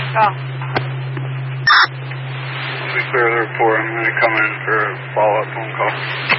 Oh. I'll be clear of the report. I'm going to come in for a follow-up phone call.